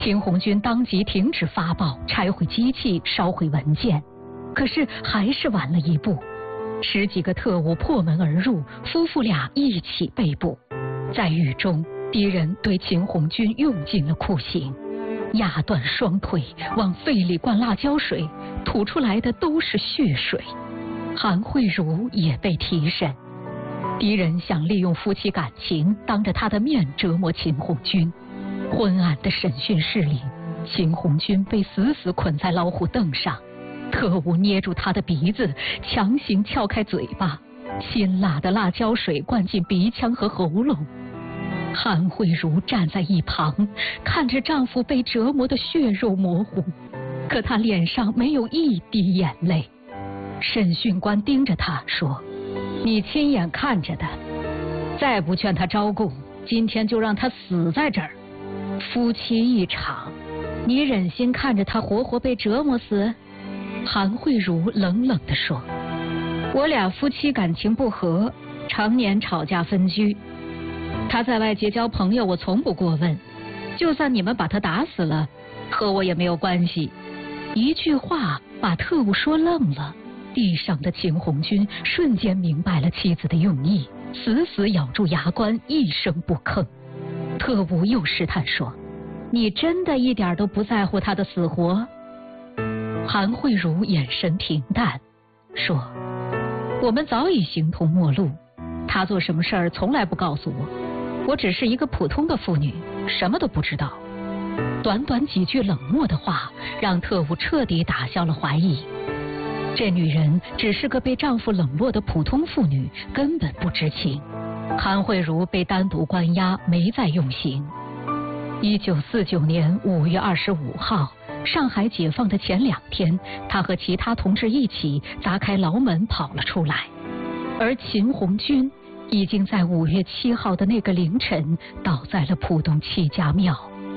秦红军当即停止发报，拆毁机器，烧毁文件。可是还是晚了一步，10几个特务破门而入，夫妇俩一起被捕。在狱中，敌人对秦红军用尽了酷刑，压断双腿，往肺里灌辣椒水，吐出来的都是血水。韩慧茹也被提审，敌人想利用夫妻感情，当着他的面折磨秦红军。昏暗的审讯室里，秦红军被死死捆在老虎凳上，特务捏住他的鼻子，强行撬开嘴巴，辛辣的辣椒水灌进鼻腔和喉咙。韩慧茹站在一旁，看着丈夫被折磨得血肉模糊，可她脸上没有一滴眼泪。审讯官盯着她说：“你亲眼看着的，再不劝他招供，今天就让他死在这儿。夫妻一场，你忍心看着他活活被折磨死？”韩慧茹冷冷地说：“我俩夫妻感情不和，常年吵架分居。他在外结交朋友，我从不过问。就算你们把他打死了，和我也没有关系。”一句话把特务说愣了。地上的秦红军瞬间明白了妻子的用意，死死咬住牙关，一声不吭。特务又试探说：“你真的一点都不在乎他的死活？”韩慧茹眼神平淡，说：“我们早已形同陌路，他做什么事儿从来不告诉我，我只是一个普通的妇女，什么都不知道。”短短几句冷漠的话，让特务彻底打消了怀疑。这女人只是个被丈夫冷落的普通妇女，根本不知情。韩慧茹被单独关押，没再用刑。1949年5月25号，上海解放的前2天，她和其他同志一起砸开牢门跑了出来。而秦红军已经在5月7号的那个凌晨倒在了浦东戚家庙。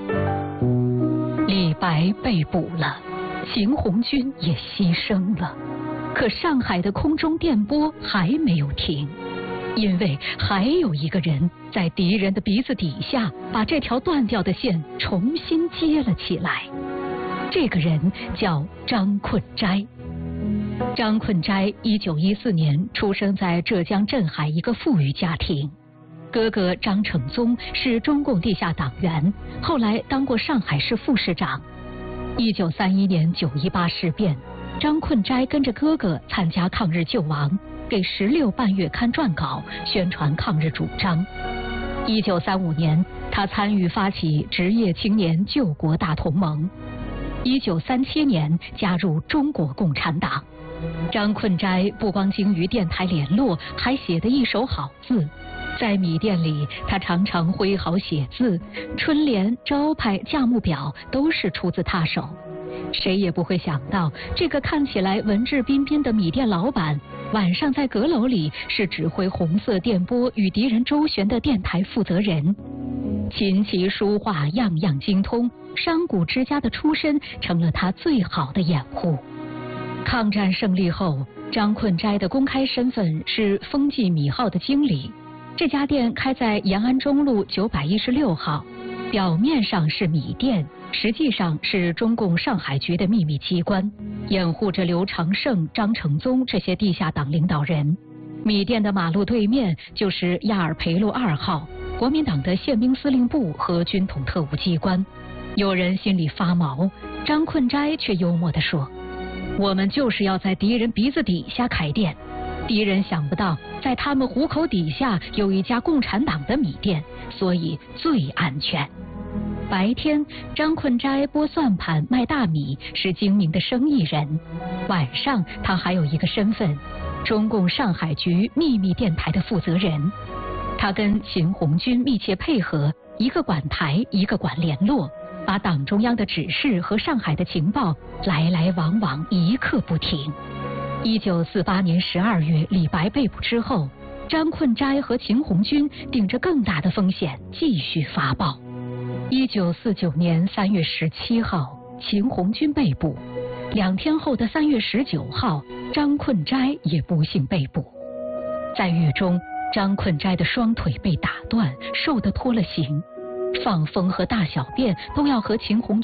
李白被捕了，秦红军也牺牲了，可上海的空中电波还没有停，因为还有一个人在敌人的鼻子底下把这条断掉的线重新接了起来。这个人叫张困斋。张困斋1914年出生在浙江镇海一个富裕家庭，哥哥张承宗是中共地下党员，后来当过上海市副市长。1931年918事变，张困斋跟着哥哥参加抗日救亡，给《16半月刊》撰稿，宣传抗日主张。1935年，他参与发起职业青年救国大同盟。1937年加入中国共产党。张困斋不光精于电台联络，还写得一手好字。在米店里，他常常挥毫写字，春联、招牌、价目表都是出自他手。谁也不会想到，这个看起来文质彬彬的米店老板，晚上在阁楼里是指挥红色电波与敌人周旋的电台负责人。琴棋书画样样精通，商贾之家的出身成了他最好的掩护。抗战胜利后，张困斋的公开身份是丰记米号的经理。这家店开在延安中路916号，表面上是米店，实际上是中共上海局的秘密机关，掩护着刘长胜、张承宗这些地下党领导人。米店的马路对面就是亚尔培路2号，国民党的宪兵司令部和军统特务机关。有人心里发毛，张困斋却幽默地说：“我们就是要在敌人鼻子底下开店。敌人想不到，在他们虎口底下有一家共产党的米店，所以最安全。”白天，张困斋拨算盘卖大米，是精明的生意人。晚上，他还有一个身份，中共上海局秘密电台的负责人。他跟秦红军密切配合，一个管台，一个管联络，把党中央的指示和上海的情报来来往往，一刻不停。1948年12月，李白被捕之后，张困斋和秦红军顶着更大的风险继续发报。1949年3月17号，秦红军被捕。2天后的3月19号，张困斋也不幸被捕。在狱中，张困斋的双腿被打断，瘦得脱了形。 放风和大小便都要和秦红